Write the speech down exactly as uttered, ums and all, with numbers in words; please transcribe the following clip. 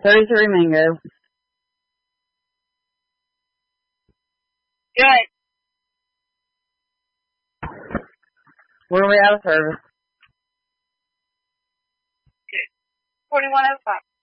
thirty-three Mingo. Good. Where are we out of service? Good. forty-one oh five.